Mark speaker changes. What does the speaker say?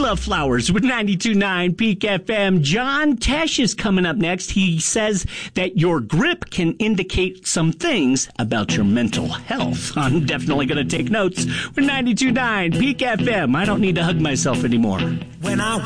Speaker 1: love flowers with 92.9 Peak FM. John Tesh is coming up next. He says that your grip can indicate some things about your mental health. I'm definitely going to take notes with 92.9 Peak FM. I don't need to hug myself anymore.
Speaker 2: When I